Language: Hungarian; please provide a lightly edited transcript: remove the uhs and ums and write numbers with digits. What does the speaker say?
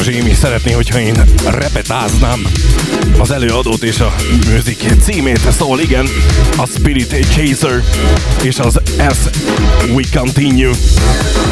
Zsémi szeretné, hogyha én repetáznám az előadót és a music címét, szóval igen, a Spirit Chaser és az As We Continue.